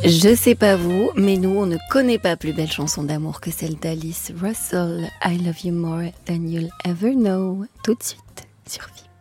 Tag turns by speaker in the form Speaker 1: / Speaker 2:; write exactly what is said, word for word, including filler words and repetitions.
Speaker 1: Je sais pas vous, mais nous, on ne connaît pas plus belle chanson d'amour que celle d'Alice Russell. I love you more than you'll ever know. Tout de suite sur V I P.